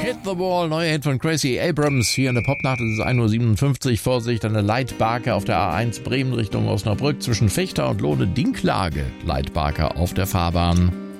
Hit the Wall, neuer Hit von Gracie Abrams. Hier in der Popnacht ist es 1:57 Uhr. Vorsicht, eine Leitbarke auf der A1 Bremen Richtung Osnabrück zwischen Vechta und Lohne Dinklage. Leitbarke auf der Fahrbahn.